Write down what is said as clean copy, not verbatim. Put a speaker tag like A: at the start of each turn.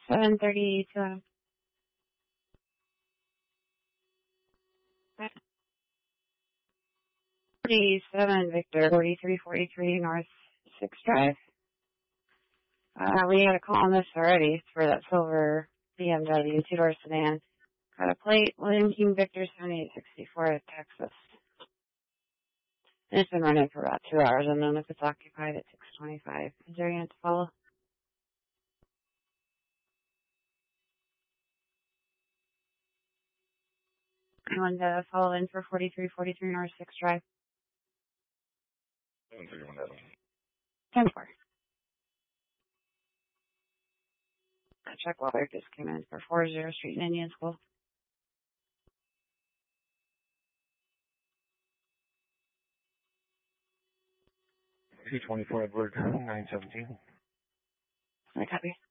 A: 7:30 to 47 Victor, 4343 North 6th Drive. We had a call on this already for that silver BMW two-door sedan. Got a plate, William King Victor 7864 Texas. And it's been running for about 2 hours. I don't know if it's occupied at 6:25. Is there anyone to follow? Anyone to follow in for 4343 North 6th Drive? 10-4. Chuck Waller just came in for 40 Street in Indian School.
B: 224 Edward 917.
A: I copy.